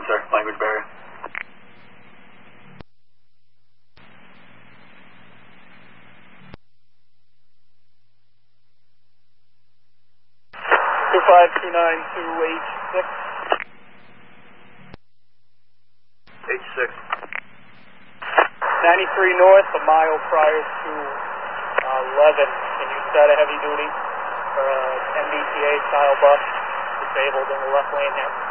sir. Language barrier. Two 529 to H6. H6. 93 north, a mile prior to 11. Can you set a heavy duty for a MBTA style bus disabled in the left lane here?